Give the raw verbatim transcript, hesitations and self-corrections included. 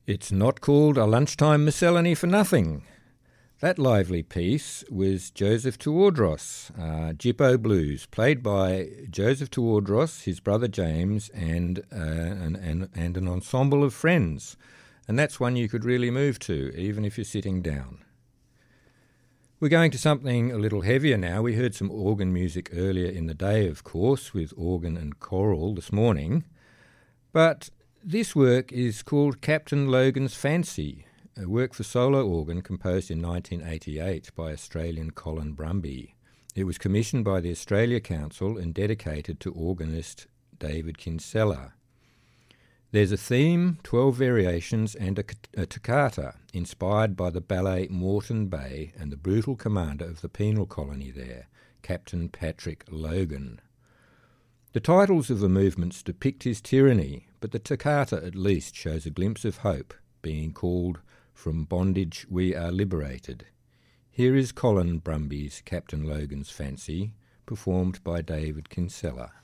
It's not called a lunchtime miscellany for nothing. That lively piece was Joseph Tewodros, uh, Jippo Blues, played by Joseph Tewodros, his brother James, and, uh, and, and, and an ensemble of friends. And that's one you could really move to, even if you're sitting down. We're going to something a little heavier now. We heard some organ music earlier in the day, of course, with organ and choral this morning. But this work is called Captain Logan's Fancy, a work for solo organ composed in nineteen eighty-eight by Australian Colin Brumby. It was commissioned by the Australia Council and dedicated to organist David Kinsella. There's a theme, twelve variations and a, a toccata inspired by the ballet Moreton Bay and the brutal commander of the penal colony there, Captain Patrick Logan. The titles of the movements depict his tyranny, but the toccata at least shows a glimpse of hope, being called From Bondage We Are Liberated. Here is Colin Brumby's Captain Logan's Fancy, performed by David Kinsella.